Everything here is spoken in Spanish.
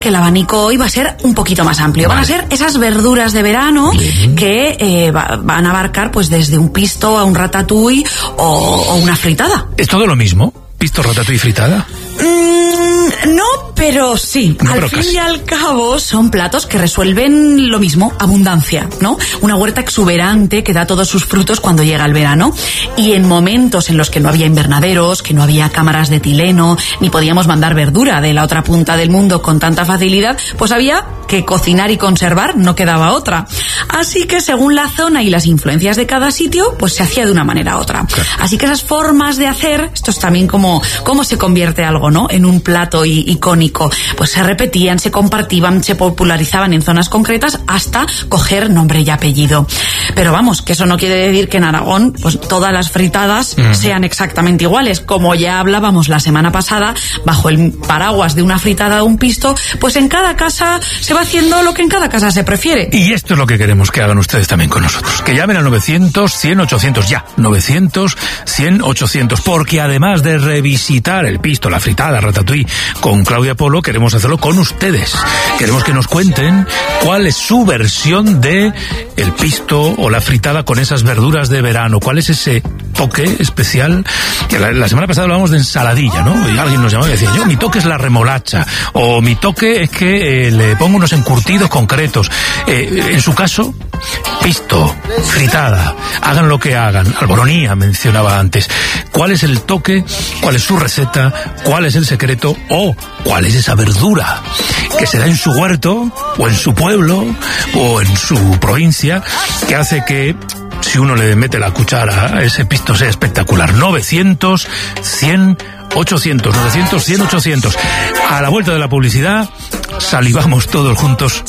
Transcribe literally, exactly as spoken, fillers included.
que el abanico hoy va a ser un poquito más amplio. Vale. Van a ser esas verduras de verano Bien. que eh, va, van a abarcar pues desde un pisto a un ratatouille o, o una fritada. ¿Es todo lo mismo? ¿Pisto, ratatouille y fritada? Mm, no, pero sí. No, al pero fin casi. Y al cabo son platos que resuelven lo mismo, abundancia, ¿no? Una huerta exuberante que da todos sus frutos cuando llega el verano. Y en momentos en los que no había invernaderos, que no había cámaras de etileno, ni podíamos mandar verdura de la otra punta del mundo con tanta facilidad, pues había que cocinar y conservar, no quedaba otra. Así que según la zona y las influencias de cada sitio, pues se hacía de una manera u otra. Claro. Así que esas formas de hacer, esto es también como cómo se convierte algo, ¿no?, en un plato i- icónico. Pues se repetían, se compartían, se popularizaban en zonas concretas hasta coger nombre y apellido. Pero vamos, que eso no quiere decir que en Aragón pues todas las fritadas mm. sean exactamente iguales. Como ya hablábamos la semana pasada, bajo el paraguas de una fritada o un pisto, pues en cada casa se va haciendo lo que en cada casa se prefiere. Y esto es lo que queremos que hagan ustedes también con nosotros. Que llamen al novecientos, cien, ochocientos, ya. novecientos, cien, ochocientos. Porque además de revisitar el pisto, la fritada, ratatouille con Claudia Polo, queremos hacerlo con ustedes. Queremos que nos cuenten cuál es su versión de el pisto o la fritada con esas verduras de verano. ¿Cuál es ese toque especial? Que la, la semana pasada hablábamos de ensaladilla, ¿no? Y alguien nos llamaba y decía, yo, mi toque es la remolacha. O mi toque es que eh, le pongo unos encurtidos concretos. Eh, en su caso, pisto, fritada, hagan lo que hagan. Alboronía mencionaba antes. ¿Cuál es el toque? ¿Cuál es su receta? ¿Cuál es el secreto? ¿O cuál es esa verdura que se da en su huerto o en su pueblo o en su provincia que hace que si uno le mete la cuchara a ese pisto sea espectacular? Novecientos, cien, ochocientos, novecientos, cien, ochocientos. A la vuelta de la publicidad salivamos todos juntos